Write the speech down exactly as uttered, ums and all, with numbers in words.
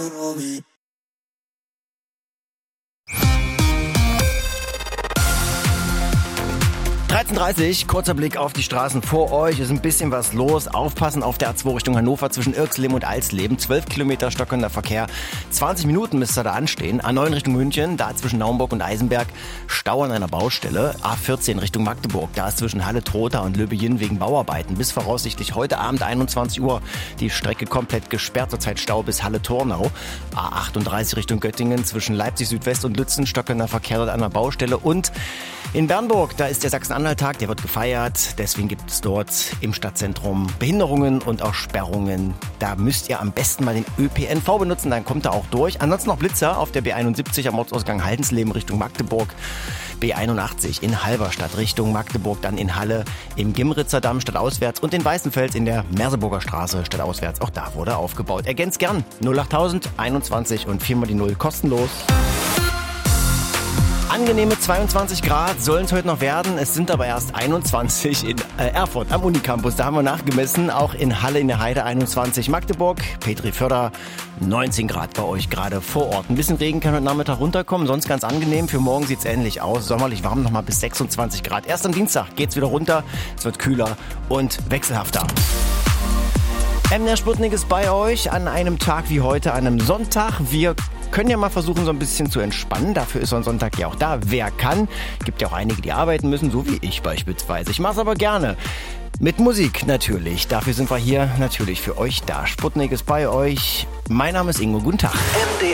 dreizehn Uhr dreißig, kurzer Blick auf die Straßen vor euch. Es ist ein bisschen was los. Aufpassen auf der A zwei Richtung Hannover zwischen Irxleben und Alsleben. zwölf Kilometer stockender Verkehr. zwanzig Minuten müsste ihr da anstehen. A neun Richtung München, da zwischen Naumburg und Eisenberg. Stau an einer Baustelle. A vierzehn Richtung Magdeburg, da ist zwischen Halle-Trotha und Löbejinn wegen Bauarbeiten. Bis voraussichtlich heute Abend einundzwanzig Uhr die Strecke komplett gesperrt. Zurzeit Stau bis Halle-Tornau. A achtunddreißig Richtung Göttingen zwischen Leipzig Südwest und Lützen. Stockender Verkehr dort an der Baustelle. Und in Bernburg, da ist der Sachsen-Anhalt-Tag, der wird gefeiert. Deswegen gibt es dort im Stadtzentrum Behinderungen und auch Sperrungen. Da müsst ihr am besten mal den Ö P N V benutzen, dann kommt er auch durch. Ansonsten noch Blitzer auf der B einundsiebzig am Ortsausgang Haldensleben Richtung Magdeburg. B einundachtzig in Halberstadt Richtung Magdeburg, dann in Halle im Gimritzer Damm stadtauswärts und in Weißenfels in der Merseburger Straße stadtauswärts. Auch da wurde aufgebaut. Ergänzt gern null achttausend einundzwanzig und viermal die Null kostenlos. Angenehme zweiundzwanzig Grad sollen es heute noch werden. Es sind aber erst einundzwanzig in äh, Erfurt am Unicampus. Da haben wir nachgemessen. Auch in Halle in der Heide einundzwanzig. Magdeburg, Petri Förder, neunzehn Grad bei euch gerade vor Ort. Ein bisschen Regen kann heute Nachmittag runterkommen. Sonst ganz angenehm. Für morgen sieht es ähnlich aus. Sommerlich warm nochmal bis sechsundzwanzig Grad. Erst am Dienstag geht's wieder runter. Es wird kühler und wechselhafter. M D R Sputnik ist bei euch an einem Tag wie heute, an einem Sonntag. Wir können ja mal versuchen, so ein bisschen zu entspannen. Dafür ist so ein Sonntag ja auch da. Wer kann? Gibt ja auch einige, die arbeiten müssen, so wie ich beispielsweise. Ich mache es aber gerne. Mit Musik natürlich. Dafür sind wir hier natürlich für euch da. Sputnik ist bei euch. Mein Name ist Ingo. Guten Tag.